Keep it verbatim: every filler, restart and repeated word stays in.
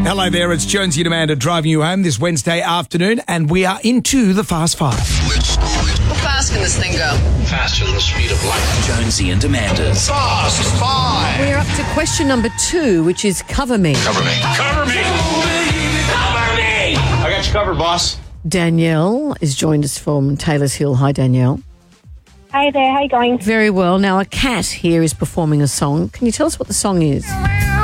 Hello there, it's Jonesy and Amanda driving you home this Wednesday afternoon, and we are into the Fast Five. How fast can this thing go? Faster than the speed of light. Jonesy and Amanda's Fast Five. We're up to question number two, which is cover me. Cover me. Cover me. Cover me. I got you covered, boss. Danielle is joined us from Taylor's Hill. Hi, Danielle. Hi there, how you going? Very well. Now, a cat here is performing a song. Can you tell us what the song is?